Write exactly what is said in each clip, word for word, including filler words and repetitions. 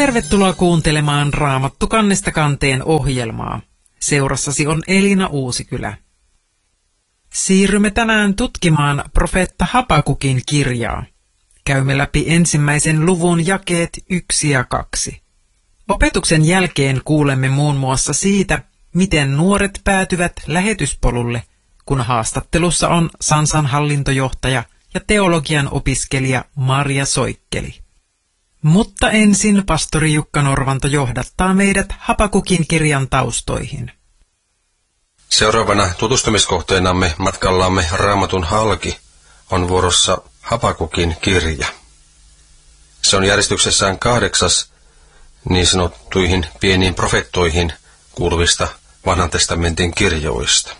tervetuloa kuuntelemaan Raamattu kannesta kanteen ohjelmaa. Seurassasi on Elina Uusikylä. Siirrymme tänään tutkimaan profeetta Habakukin kirjaa. Käymme läpi ensimmäisen luvun jakeet yksi ja kaksi. Opetuksen jälkeen kuulemme muun muassa siitä, miten nuoret päätyvät lähetyspolulle, kun haastattelussa on Sansan hallintojohtaja ja teologian opiskelija Maria Soikkeli. Mutta ensin pastori Jukka Norvanto johdattaa meidät Habakukin kirjan taustoihin. Seuraavana tutustumiskohteenamme matkallamme Raamatun halki on vuorossa Habakukin kirja. Se on järjestyksessään kahdeksas niin sanottuihin pieniin profettoihin kuuluvista vanhan testamentin kirjoista.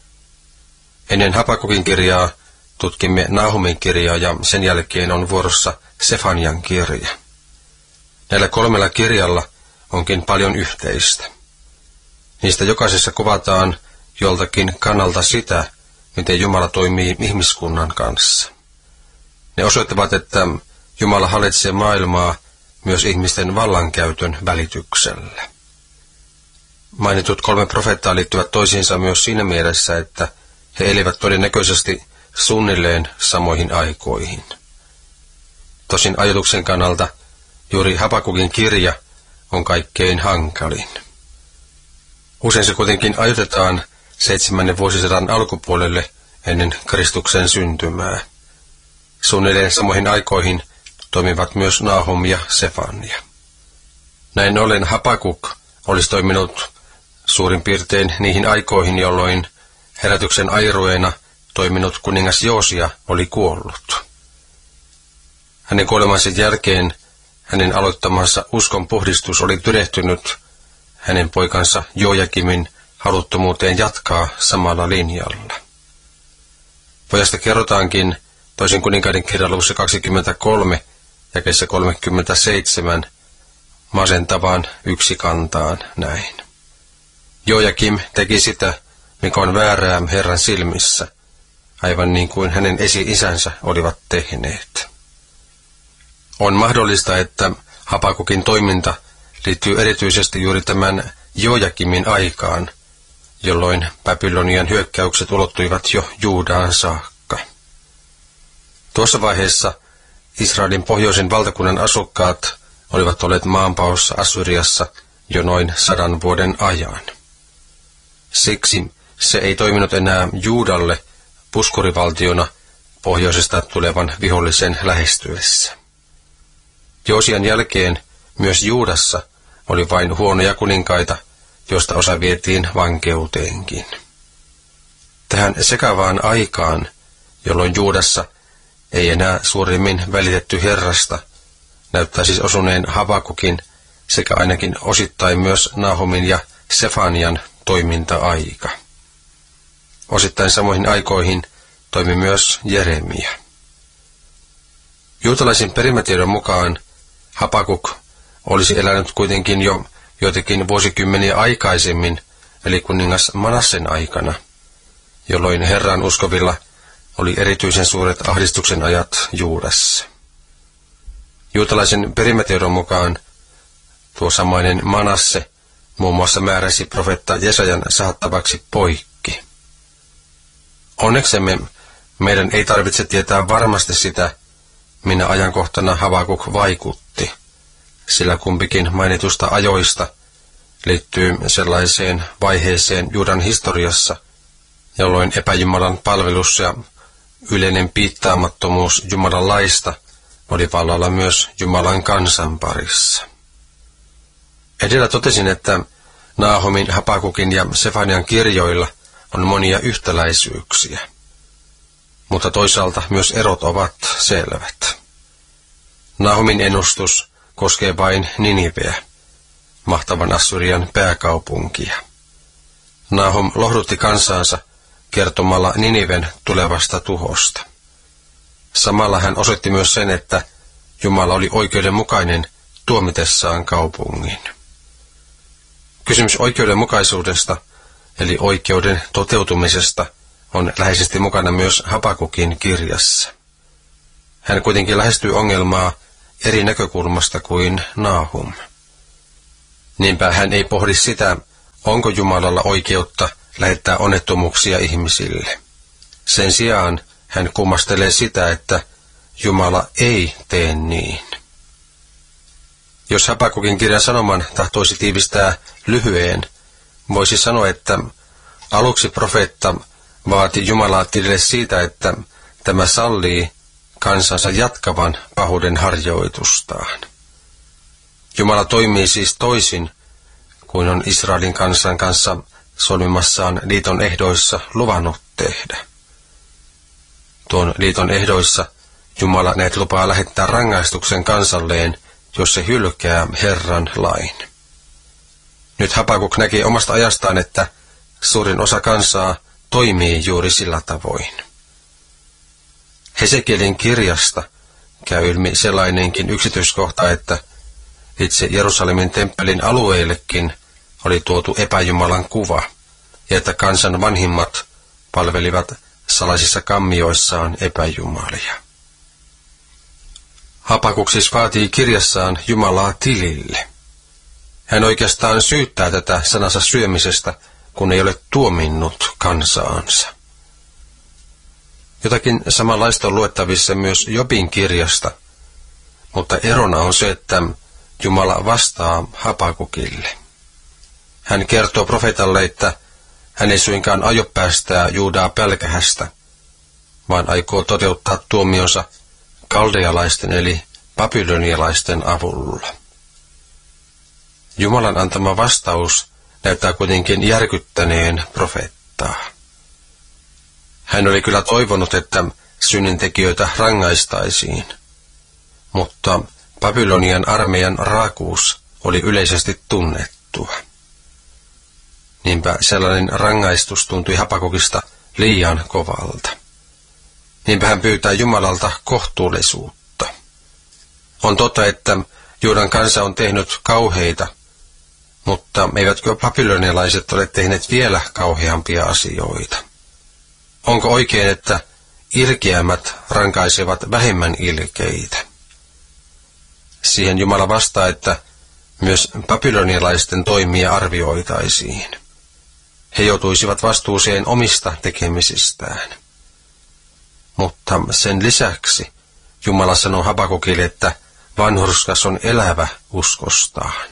Ennen Habakukin kirjaa tutkimme Nahumin kirjaa ja sen jälkeen on vuorossa Sefanian kirja. Näillä kolmella kirjalla onkin paljon yhteistä. Niistä jokaisessa kuvataan joltakin kannalta sitä, miten Jumala toimii ihmiskunnan kanssa. Ne osoittavat, että Jumala hallitsee maailmaa myös ihmisten vallankäytön välityksellä. Mainitut kolme profeettaa liittyvät toisiinsa myös siinä mielessä, että he elivät todennäköisesti suunnilleen samoihin aikoihin. Tosin ajatuksen kannalta juuri Habakukin kirja on kaikkein hankalin. Usein se kuitenkin ajoitetaan seitsemännen vuosisadan alkupuolelle ennen Kristuksen syntymää. Suunnilleen samoihin aikoihin toimivat myös Nahum ja Sefania. Näin ollen Habakuk olisi toiminut suurin piirtein niihin aikoihin, jolloin herätyksen airueena toiminut kuningas Joosia oli kuollut. Hänen kuolemansa jälkeen hänen aloittamansa uskon puhdistus oli tyrehtynyt hänen poikansa Joakimin haluttomuuteen jatkaa samalla linjalla. Pojasta kerrotaankin toisen kuninkaiden kirjan luvussa kaksikymmentäkolme jakeessa kolmekymmentäseitsemän masentavaan yksikantaan näin. Joakim teki sitä, mikä on väärää Herran silmissä, aivan niin kuin hänen esi-isänsä olivat tehneet. On mahdollista, että Habakukin toiminta liittyy erityisesti juuri tämän Joakimin aikaan, jolloin Babylonian hyökkäykset ulottuivat jo Juudaan saakka. Tuossa vaiheessa Israelin pohjoisen valtakunnan asukkaat olivat olleet maanpaossa Assyriassa jo noin sadan vuoden ajan. Siksi se ei toiminut enää Juudalle puskurivaltiona pohjoisesta tulevan vihollisen lähestyessä. Joosian jälkeen myös Juudassa oli vain huonoja kuninkaita, joista osa vietiin vankeuteenkin. Tähän sekavaan aikaan, jolloin Juudassa ei enää suurimmin välitetty Herrasta, näyttää siis osuneen Habakukin sekä ainakin osittain myös Nahumin ja Sefanian toiminta-aika. Osittain samoihin aikoihin toimi myös Jeremia. Juutalaisen perimätiedon mukaan Habakuk olisi elänyt kuitenkin jo joitakin vuosikymmeniä aikaisemmin, eli kuningas Manassen aikana, jolloin Herran uskovilla oli erityisen suuret ahdistuksen ajat Juudassa. Juutalaisen perimätiedon mukaan tuo samainen Manasse muun muassa määräsi profeetta Jesajan saattavaksi poikki. Onneksemme meidän ei tarvitse tietää varmasti sitä, minä ajankohtana Habakuk vaikutti, sillä kumpikin mainitusta ajoista liittyy sellaiseen vaiheeseen Juudan historiassa, jolloin epäjumalan palvelus ja yleinen piittaamattomuus Jumalan laista oli vallalla myös Jumalan kansan parissa. Edellä totesin, että Nahumin, Habakukin ja Sefanian kirjoilla on monia yhtäläisyyksiä, mutta toisaalta myös erot ovat selvät. Nahumin ennustus koskee vain Niniveä, mahtavan Assyrian pääkaupunkia. Nahum lohdutti kansansa kertomalla Niniven tulevasta tuhosta. Samalla hän osoitti myös sen, että Jumala oli oikeudenmukainen tuomitessaan kaupungin. Kysymys oikeudenmukaisuudesta, eli oikeuden toteutumisesta, on läheisesti mukana myös Habakukin kirjassa. Hän kuitenkin lähestyy ongelmaa eri näkökulmasta kuin Nahum. Niinpä hän ei pohdi sitä, onko Jumalalla oikeutta lähettää onnettomuuksia ihmisille. Sen sijaan hän kummastelee sitä, että Jumala ei tee niin. Jos Habakukin kirjan sanoman tahtoisi tiivistää lyhyen, voisi sanoa, että aluksi profeetta vaati Jumalaa tilille siitä, että tämä sallii kansansa jatkavan pahuuden harjoitustaan. Jumala toimii siis toisin kuin on Israelin kansan kanssa solmimassaan liiton ehdoissa luvannut tehdä. Tuon liiton ehdoissa Jumala näet lupaa lähettää rangaistuksen kansalleen, jos se hylkää Herran lain. Nyt Habakuk näkee omasta ajastaan, että suurin osa kansaa toimii juuri sillä tavoin. Hesekielin kirjasta käy ilmi sellainenkin yksityiskohta, että itse Jerusalemin temppelin alueellekin oli tuotu epäjumalan kuva, ja että kansan vanhimmat palvelivat salaisissa kammioissaan epäjumalia. Habakuk siis vaatii kirjassaan Jumalaa tilille. Hän oikeastaan syyttää tätä sanansa syömisestä, kun ei ole tuominnut kansaansa. Jotakin samanlaista on luettavissa myös Jobin kirjasta, mutta erona on se, että Jumala vastaa Habakukille. Hän kertoo profeetalle, että hän ei suinkaan aio päästää Juudaa pälkähästä, vaan aikoo toteuttaa tuomionsa kaldealaisten eli babylonialaisten avulla. Jumalan antama vastaus näyttää kuitenkin järkyttäneen profeettaa. Hän oli kyllä toivonut, että synnintekijöitä rangaistaisiin, mutta Babylonian armeijan raakuus oli yleisesti tunnettua. Niinpä sellainen rangaistus tuntui Habakukista liian kovalta. Niinpä hän pyytää Jumalalta kohtuullisuutta. On totta, että Juudan kansa on tehnyt kauheita, mutta eivätkö babylonialaiset ole tehneet vielä kauheampia asioita? Onko oikein, että ilkeämmät rankaisevat vähemmän ilkeitä? Siihen Jumala vastaa, että myös babylonialaisten toimia arvioitaisiin. He joutuisivat vastuuseen omista tekemisistään. Mutta sen lisäksi Jumala sanoo Habakukille, että vanhurskas on elävä uskostaan.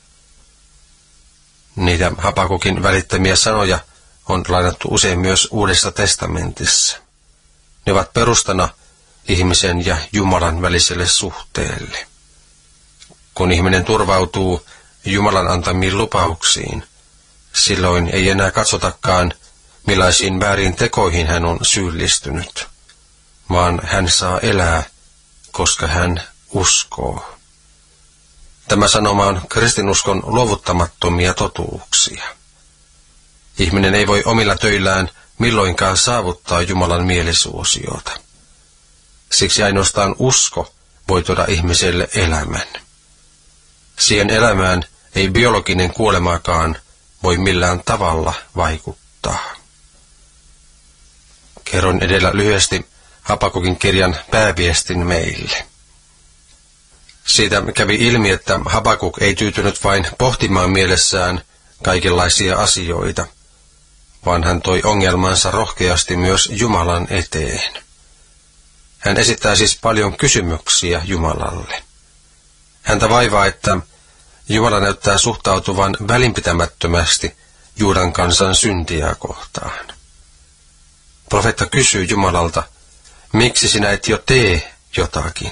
Niitä Habakukin välittämiä sanoja on lainattu usein myös Uudessa testamentissa. Ne ovat perustana ihmisen ja Jumalan väliselle suhteelle. Kun ihminen turvautuu Jumalan antamiin lupauksiin, silloin ei enää katsotakaan, millaisiin väärin tekoihin hän on syyllistynyt, vaan hän saa elää, koska hän uskoo. Tämä sanoma on kristinuskon luovuttamattomia totuuksia. Ihminen ei voi omilla töillään milloinkaan saavuttaa Jumalan mielisuosiota. Siksi ainoastaan usko voi tuoda ihmiselle elämän. Siihen elämään ei biologinen kuolemakaan voi millään tavalla vaikuttaa. Kerron edellä lyhyesti Habakukin kirjan pääviestin meille. Siitä kävi ilmi, että Habakuk ei tyytynyt vain pohtimaan mielessään kaikenlaisia asioita, vaan hän toi ongelmansa rohkeasti myös Jumalan eteen. Hän esittää siis paljon kysymyksiä Jumalalle. Häntä vaivaa, että Jumala näyttää suhtautuvan välinpitämättömästi Juudan kansan syntiä kohtaan. Profeetta kysyy Jumalalta, miksi sinä et jo tee jotakin?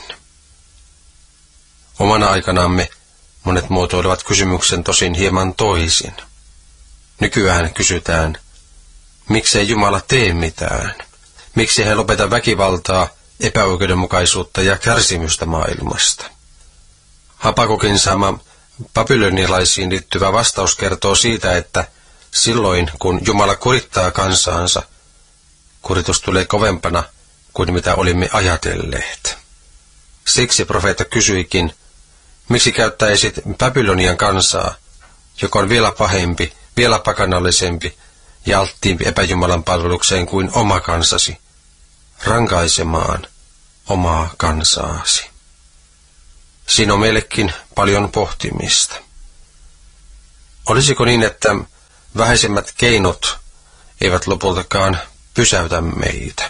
Omana aikanamme monet muotoilevat kysymyksen tosin hieman toisin. Nykyään kysytään, miksei Jumala tee mitään? Miksi hän lopeta väkivaltaa, epäoikeudenmukaisuutta ja kärsimystä maailmasta? Habakukin saama babylonialaisiin liittyvä vastaus kertoo siitä, että silloin kun Jumala kurittaa kansaansa, kuritus tulee kovempana kuin mitä olimme ajatelleet. Siksi profeetta kysyikin, miksi käyttäisit Babylonian kansaa, joka on vielä pahempi, vielä pakanallisempi ja alttiimpi epäjumalan palvelukseen kuin oma kansasi, rankaisemaan omaa kansaasi. siinä on meillekin paljon pohtimista. Olisiko niin, että vähäisemmät keinot eivät lopultakaan pysäytä meitä?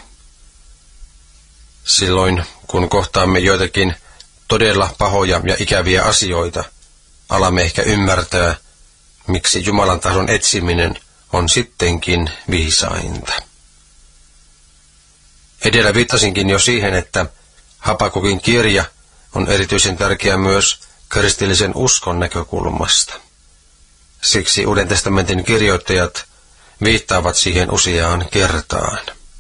Silloin, kun kohtaamme joitakin todella pahoja ja ikäviä asioita, alamme ehkä ymmärtää, miksi Jumalan tahdon etsiminen on sittenkin viisainta. Edellä viittasinkin jo siihen, että Habakukin kirja on erityisen tärkeä myös kristillisen uskon näkökulmasta. Siksi Uuden testamentin kirjoittajat viittaavat siihen useaan kertaan.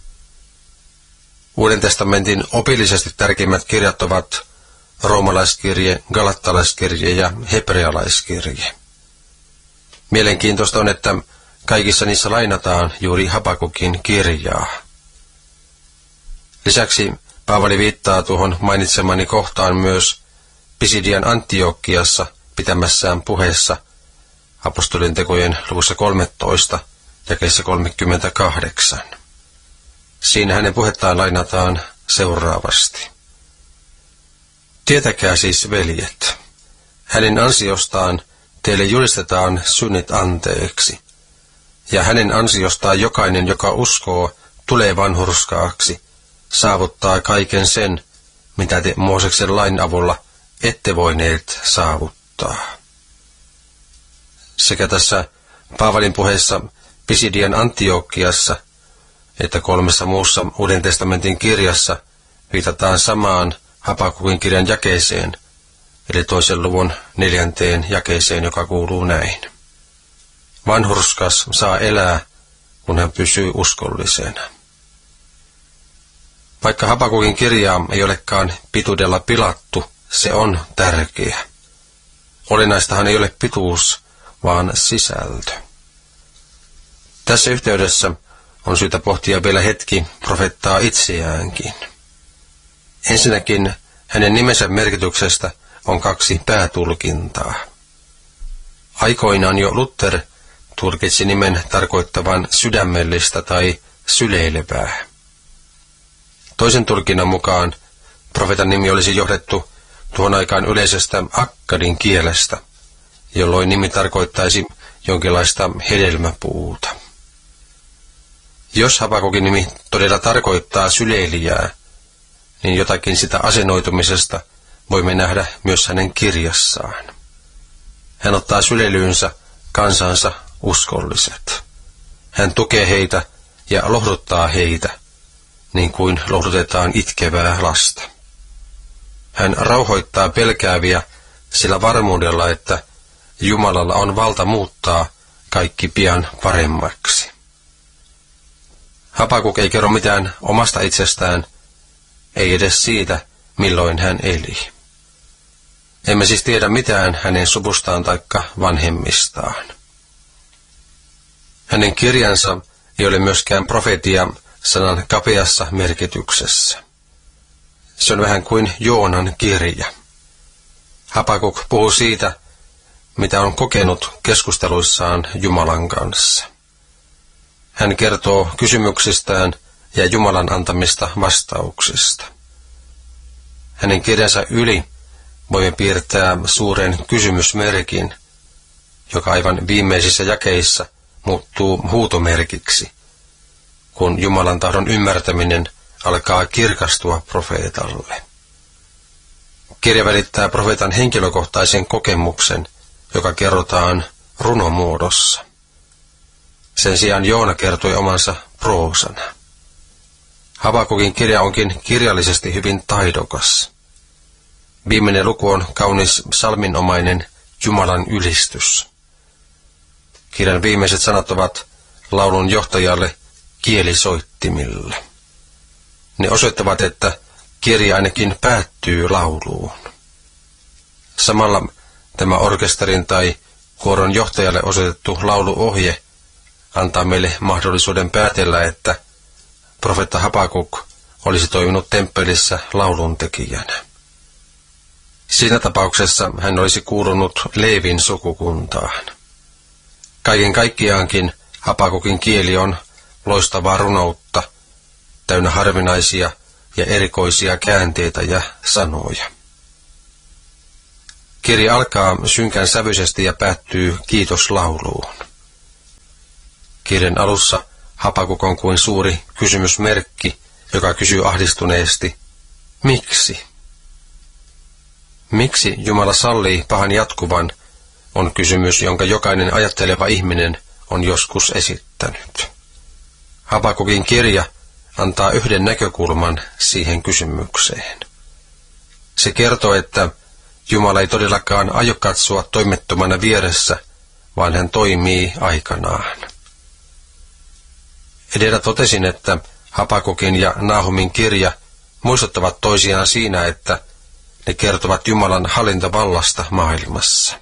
Uuden testamentin opillisesti tärkeimmät kirjat ovat roomalaiskirje, galattalaiskirje ja hebrealaiskirje. Mielenkiintoista on, että kaikissa niissä lainataan juuri Habakukin kirjaa. Lisäksi Paavali viittaa tuohon mainitsemani kohtaan myös Pisidian Antiokiassa pitämässään puheessa apostolien tekojen luvussa kolmetoista, jakeessa kolmekymmentäkahdeksan. Siinä hänen puhettaan lainataan seuraavasti. Tietäkää siis, veljet, hänen ansiostaan teille julistetaan synnit anteeksi, ja hänen ansiostaan jokainen, joka uskoo, tulee vanhurskaaksi, saavuttaa kaiken sen, mitä te Mooseksen lain avulla ette voineet saavuttaa. Sekä tässä Paavalin puheessa Pisidian Antiokiassa että kolmessa muussa Uuden testamentin kirjassa viitataan samaan Habakukin kirjan jakeeseen, eli toisen luvun neljänteen jakeeseen, joka kuuluu näin. Vanhurskas saa elää, kun hän pysyy uskollisena. Vaikka Habakukin kirjaa ei olekaan pituudella pilattu, se on tärkeä. Olennaistahan ei ole pituus, vaan sisältö. Tässä yhteydessä on syytä pohtia vielä hetki profeettaa itseäänkin. Ensinnäkin hänen nimensä merkityksestä on kaksi päätulkintaa. Aikoinaan jo Luther tulkitsi nimen tarkoittavan sydämellistä tai syleilevää. Toisen tulkinnan mukaan profeetan nimi olisi johdettu tuon aikaan yleisestä akkadin kielestä, jolloin nimi tarkoittaisi jonkinlaista hedelmäpuuta. Jos Habakukin nimi todella tarkoittaa syleilijää, niin jotakin sitä asennoitumisesta voimme nähdä myös hänen kirjassaan. Hän ottaa syleilyynsä kansansa uskolliset. Hän tukee heitä ja lohduttaa heitä, niin kuin lohdutetaan itkevää lasta. Hän rauhoittaa pelkääviä sillä varmuudella, että Jumalalla on valta muuttaa kaikki pian paremmaksi. Habakuk ei kerro mitään omasta itsestään, ei edes siitä, milloin hän eli. Emme siis tiedä mitään hänen suvustaan taikka vanhemmistaan. Hänen kirjansa ei ole myöskään profetia sanan kapeassa merkityksessä. Se on vähän kuin Joonan kirja. Habakuk puhuu siitä, mitä on kokenut keskusteluissaan Jumalan kanssa. Hän kertoo kysymyksistään ja Jumalan antamista vastauksista. Hänen kirjansa yli voimme piirtää suuren kysymysmerkin, joka aivan viimeisissä jakeissa muuttuu huutomerkiksi, kun Jumalan tahdon ymmärtäminen alkaa kirkastua profeetalle. Kirja välittää profeetan henkilökohtaisen kokemuksen, joka kerrotaan runomuodossa. Sen sijaan Joona kertoi omansa proosana. Habakukin kirja onkin kirjallisesti hyvin taidokas. Viimeinen luku on kaunis salminomainen Jumalan ylistys. Kirjan viimeiset sanat ovat laulun johtajalle kielisoittimilla. Ne osoittavat, että kirja ainakin päättyy lauluun. Samalla tämä orkesterin tai kuoron johtajalle osoitettu lauluohje antaa meille mahdollisuuden päätellä, että profeetta Habakuk olisi toiminut temppelissä lauluntekijänä. Siinä tapauksessa hän olisi kuulunut Leevin sukukuntaan. Kaiken kaikkiaankin Habakukin kieli on loistavaa runoutta, täynnä harvinaisia ja erikoisia käänteitä ja sanoja. Kirja alkaa synkän sävyisesti ja päättyy kiitoslauluun. Kirjan alussa Habakuk on kuin suuri kysymysmerkki, joka kysyy ahdistuneesti, miksi? Miksi Jumala sallii pahan jatkuvan, on kysymys, jonka jokainen ajatteleva ihminen on joskus esittänyt. Habakukin kirja antaa yhden näkökulman siihen kysymykseen. Se kertoo, että Jumala ei todellakaan aio katsoa toimettomana vieressä, vaan hän toimii aikanaan. Edellä totesin, että Habakukin ja Nahumin kirja muistuttavat toisiaan siinä, että ne kertovat Jumalan hallintavallasta maailmassa.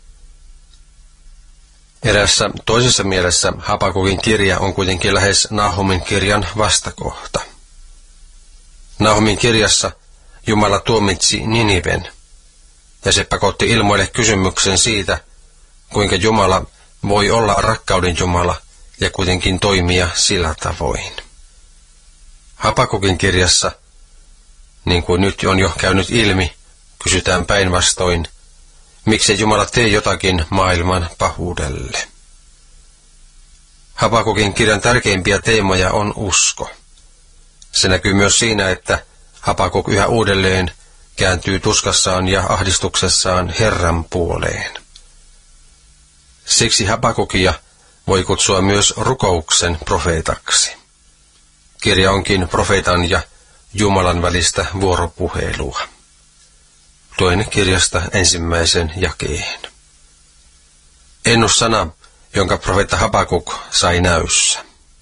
Eräässä toisessa mielessä Habakukin kirja on kuitenkin lähes Nahumin kirjan vastakohta. Nahumin kirjassa Jumala tuomitsi Niniven, ja se pakotti ilmoille kysymyksen siitä, kuinka Jumala voi olla rakkauden Jumala ja kuitenkin toimia sillä tavoin. Habakukin kirjassa, niin kuin nyt on jo käynyt ilmi, kysytään päinvastoin, miksi Jumala tee jotakin maailman pahuudelle. Habakukin kirjan tärkeimpiä teemoja on usko. Se näkyy myös siinä, että Habakuk yhä uudelleen kääntyy tuskassaan ja ahdistuksessaan Herran puoleen. Siksi Habakukia voi kutsua myös rukouksen profeetaksi. Kirja onkin profeetan ja Jumalan välistä vuoropuhelua. Luen kirjasta ensimmäisen jakeen. Ennussana, jonka profeetta Habakuk sai näyssä.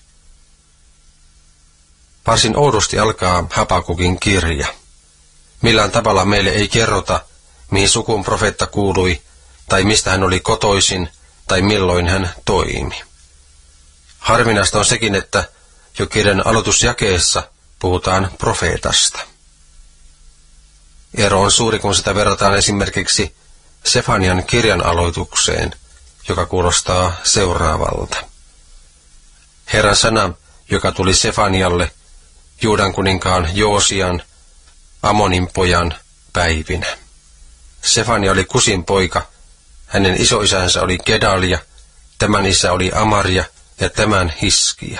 Varsin oudosti alkaa Habakukin kirja. Millään tavalla meille ei kerrota, mihin sukuun profeetta kuului, tai mistä hän oli kotoisin, tai milloin hän toimi. Harvinaista on sekin, että jo kirjan aloitusjakeessa puhutaan profeetasta. Ero on suuri, kun sitä verrataan esimerkiksi Sefanian kirjan aloitukseen, joka kuulostaa seuraavalta. Herran sana, joka tuli Sefanialle, Juudan kuninkaan Joosian, Amonin pojan päivinä. Sefania oli Kusin poika, hänen isoisänsä oli Gedalia, tämän isä oli Amaria ja tämän Hiskia.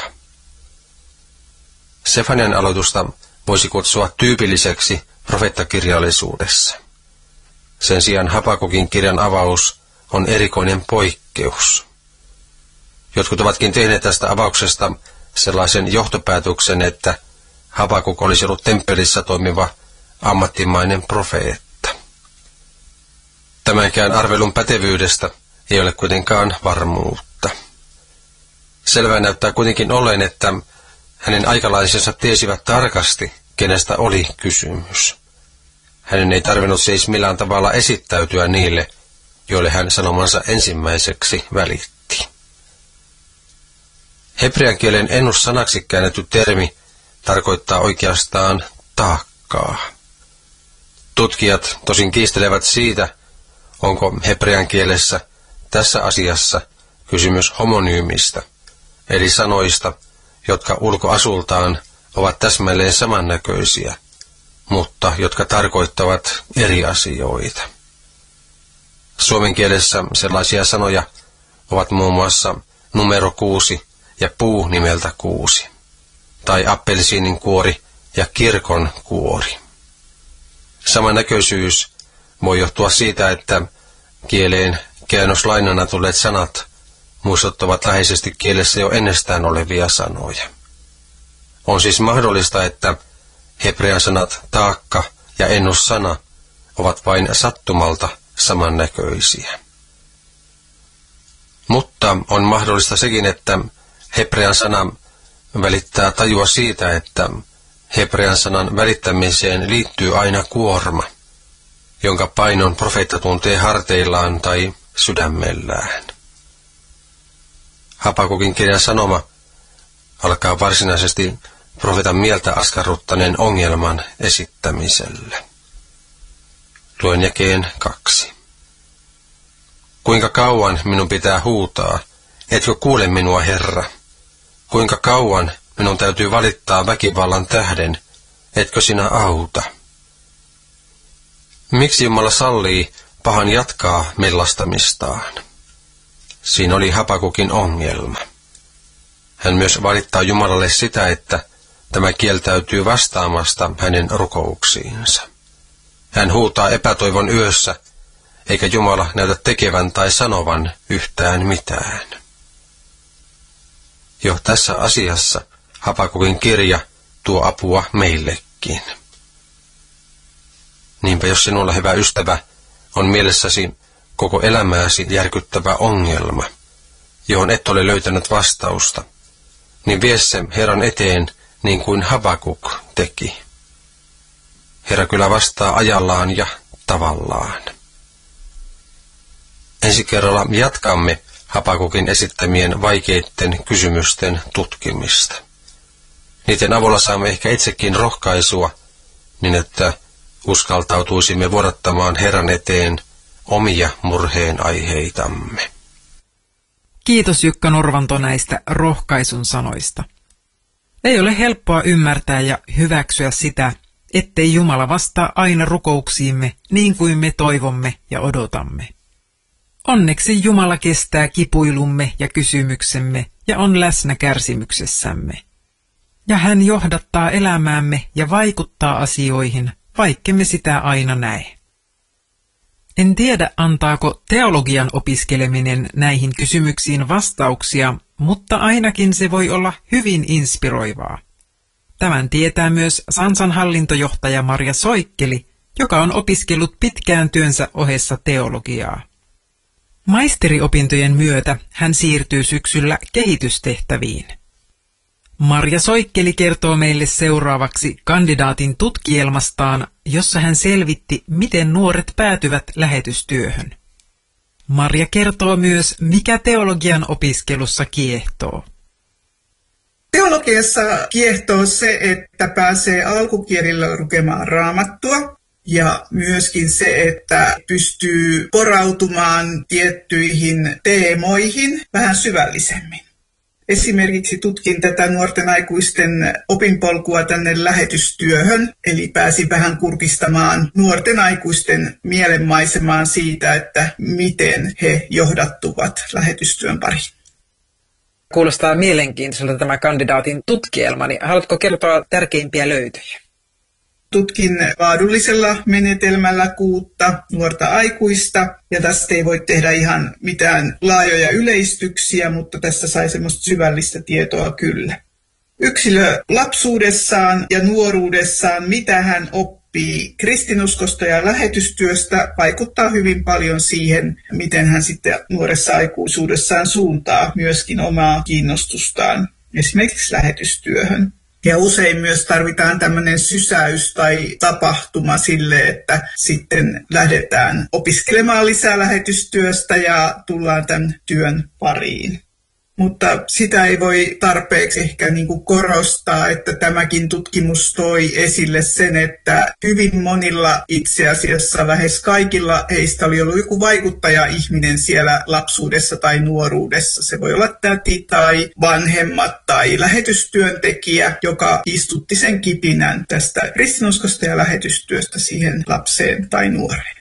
Sefanian aloitusta voisi kutsua tyypilliseksi profeettakirjallisuudessa. Sen sijaan Habakukin kirjan avaus on erikoinen poikkeus. Jotkut ovatkin tehneet tästä avauksesta sellaisen johtopäätöksen, että Habakuk olisi ollut temppelissä toimiva ammattimainen profeetta. Tämänkään arvelun pätevyydestä ei ole kuitenkaan varmuutta. Selvää näyttää kuitenkin olleen, että hänen aikalaisensa tiesivät tarkasti, kenestä oli kysymys. Hänen ei tarvinnut siis millään tavalla esittäytyä niille, joille hän sanomansa ensimmäiseksi välitti. Hebrean kielen ennussanaksi käännetty termi tarkoittaa oikeastaan taakkaa. Tutkijat tosin kiistelevät siitä, onko hebrean kielessä tässä asiassa kysymys homonyymistä, eli sanoista, jotka ulkoasultaan ovat täsmälleen samannäköisiä, mutta jotka tarkoittavat eri asioita. Suomen kielessä sellaisia sanoja ovat muun muassa numero kuusi ja puu nimeltä kuusi, tai appelsiinin kuori ja kirkon kuori. Samannäköisyys voi johtua siitä, että kieleen käännöslainana tulleet sanat muistuttavat läheisesti kielessä jo ennestään olevia sanoja. On siis mahdollista, että hebrean sanat taakka ja ennussana ovat vain sattumalta samannäköisiä. Mutta on mahdollista sekin, että hebrean sana välittää tajua siitä, että hebrean sanan välittämiseen liittyy aina kuorma, jonka painon profeetta tuntee harteillaan tai sydämellään. Habakukin kirjan sanoma alkaa varsinaisesti profeetan mieltä askarruttaneen ongelman esittämisellä. Luen jakeen kaksi. Kuinka kauan minun pitää huutaa, etkö kuule minua, Herra? Kuinka kauan minun täytyy valittaa väkivallan tähden, etkö sinä auta? Miksi Jumala sallii pahan jatkaa mellastamistaan. Siinä oli Habakukin ongelma. Hän myös valittaa Jumalalle sitä, että tämä kieltäytyy vastaamasta hänen rukouksiinsa. Hän huutaa epätoivon yössä, eikä Jumala näytä tekevän tai sanovan yhtään mitään. Jo tässä asiassa Habakukin kirja tuo apua meillekin. Niinpä jos sinulla, hyvä ystävä, on mielessäsi koko elämääsi järkyttävä ongelma, johon et ole löytänyt vastausta, niin vie se Herran eteen niin kuin Habakuk teki. Herra kyllä vastaa ajallaan ja tavallaan. Ensi kerralla jatkamme Habakukin esittämien vaikeiden kysymysten tutkimista. Niiden avulla saamme ehkä itsekin rohkaisua, niin että uskaltautuisimme vuodattamaan Herran eteen omia murheen aiheitamme. Kiitos Jukka Norvanto näistä rohkaisun sanoista. Ei ole helppoa ymmärtää ja hyväksyä sitä, ettei Jumala vastaa aina rukouksiimme niin kuin me toivomme ja odotamme. Onneksi Jumala kestää kipuilumme ja kysymyksemme ja on läsnä kärsimyksessämme. Ja hän johdattaa elämäämme ja vaikuttaa asioihin, vaikkemme sitä aina näe. En tiedä, antaako teologian opiskeleminen näihin kysymyksiin vastauksia, mutta ainakin se voi olla hyvin inspiroivaa. Tämän tietää myös Sansan hallintojohtaja Marja Soikkeli, joka on opiskellut pitkään työnsä ohessa teologiaa. Maisteriopintojen myötä hän siirtyy syksyllä kehitystehtäviin. Marja Soikkeli kertoo meille seuraavaksi kandidaatin tutkielmastaan, jossa hän selvitti, miten nuoret päätyvät lähetystyöhön. Marja kertoo myös, mikä teologian opiskelussa kiehtoo. Teologiassa kiehtoo se, että pääsee alkukielillä lukemaan Raamattua ja myöskin se, että pystyy porautumaan tiettyihin teemoihin vähän syvällisemmin. Esimerkiksi tutkin tätä nuorten aikuisten opinpolkua tänne lähetystyöhön, eli pääsin vähän kurkistamaan nuorten aikuisten mielenmaisemaan siitä, että miten he johdattuvat lähetystyön pariin. Kuulostaa mielenkiintoiselta tämä kandidaatin tutkielma, niin haluatko kertoa tärkeimpiä löytöjä? Tutkin laadullisella menetelmällä kuutta nuorta aikuista, ja tästä ei voi tehdä ihan mitään laajoja yleistyksiä, mutta tässä sai semmoista syvällistä tietoa kyllä. Yksilö lapsuudessaan ja nuoruudessaan, mitä hän oppii kristinuskosta ja lähetystyöstä, vaikuttaa hyvin paljon siihen, miten hän sitten nuoressa aikuisuudessaan suuntaa myöskin omaa kiinnostustaan esimerkiksi lähetystyöhön. Ja usein myös tarvitaan tämmöinen sysäys tai tapahtuma sille, että sitten lähdetään opiskelemaan lisää lähetystyöstä ja tullaan tämän työn pariin. Mutta sitä ei voi tarpeeksi ehkä niin kuin korostaa, että tämäkin tutkimus toi esille sen, että hyvin monilla, itse asiassa lähes kaikilla heistä oli ollut joku vaikuttaja-ihminen siellä lapsuudessa tai nuoruudessa. Se voi olla täti tai vanhemmat tai lähetystyöntekijä, joka istutti sen kipinän tästä kristinuskosta ja lähetystyöstä siihen lapseen tai nuoreen.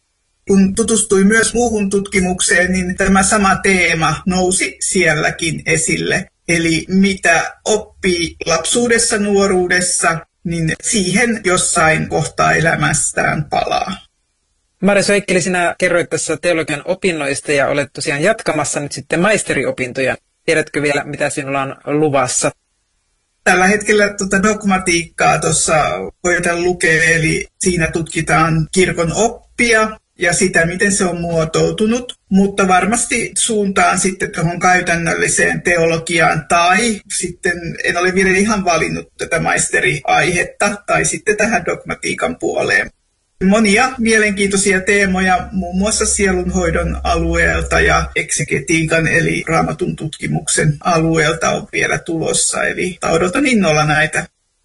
Kun tutustui myös muuhun tutkimukseen, niin tämä sama teema nousi sielläkin esille. Eli mitä oppii lapsuudessa, nuoruudessa, niin siihen jossain kohtaa elämästään palaa. Marja Soikkeli, sinä kerroit tässä teologian opinnoista ja olet tosiaan jatkamassa nyt sitten maisteriopintoja. Tiedätkö vielä, mitä sinulla on luvassa? Tällä hetkellä tuota dogmatiikkaa tuossa koitan lukea, eli siinä tutkitaan kirkon oppia ja sitä, miten se on muotoutunut, mutta varmasti suuntaan sitten tuohon käytännölliseen teologiaan tai sitten en ole vielä ihan valinnut tätä maisteriaihetta tai sitten tähän dogmatiikan puoleen. Monia mielenkiintoisia teemoja muun muassa sielunhoidon alueelta ja eksegetiikan eli raamatun tutkimuksen alueelta on vielä tulossa, eli odotan innolla näitä.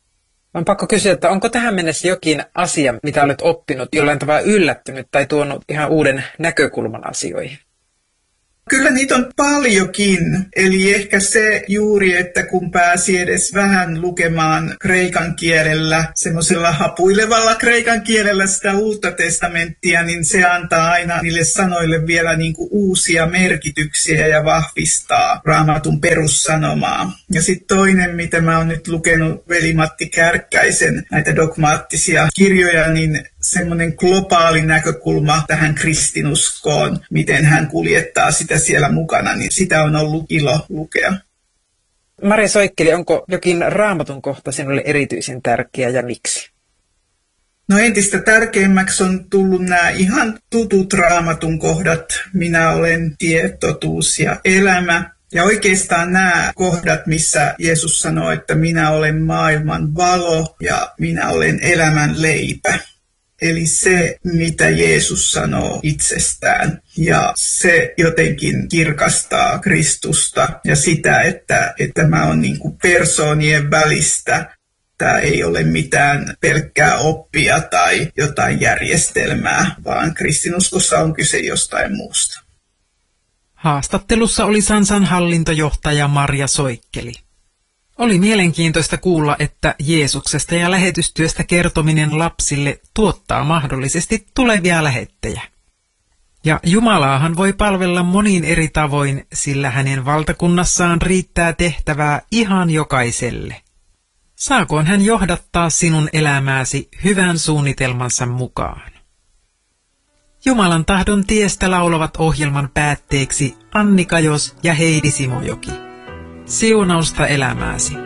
On pakko kysyä, että onko tähän mennessä jokin asia, mitä olet oppinut, jollain tavalla yllättynyt tai tuonut ihan uuden näkökulman asioihin? Kyllä niitä on paljonkin, eli ehkä se juuri, että kun pääsi edes vähän lukemaan kreikan kielellä, semmoisella hapuilevalla kreikan kielellä sitä uutta testamenttia, niin se antaa aina niille sanoille vielä niin kuin uusia merkityksiä ja vahvistaa Raamatun perussanomaa. Ja sitten toinen, mitä mä oon nyt lukenut veli-Matti Kärkkäisen näitä dogmaattisia kirjoja, niin semmoinen globaali näkökulma tähän kristinuskoon, miten hän kuljettaa sitä siellä mukana, niin sitä on ollut ilo lukea. Maria Soikkeli, onko jokin Raamatun kohta sinulle erityisen tärkeä ja miksi? No entistä tärkeimmäksi on tullut nämä ihan tutut Raamatun kohdat. Minä olen tie, totuus ja elämä. Ja oikeastaan nämä kohdat, missä Jeesus sanoo, että minä olen maailman valo ja minä olen elämän leipä. Eli se, mitä Jeesus sanoo itsestään. Ja se jotenkin kirkastaa Kristusta ja sitä, että, että mä oon niin kuin persoonien välistä. Tämä ei ole mitään pelkkää oppia tai jotain järjestelmää, vaan kristinuskossa on kyse jostain muusta. Haastattelussa oli Sansan hallintojohtaja Maria Soikkeli. Oli mielenkiintoista kuulla, että Jeesuksesta ja lähetystyöstä kertominen lapsille tuottaa mahdollisesti tulevia lähettejä. Ja Jumalaahan voi palvella monin eri tavoin, sillä hänen valtakunnassaan riittää tehtävää ihan jokaiselle. Saakoon hän johdattaa sinun elämääsi hyvän suunnitelmansa mukaan. Jumalan tahdon tiestä laulavat ohjelman päätteeksi Anni Kajos ja Heidi Simojoki. Siunausta elämääsi.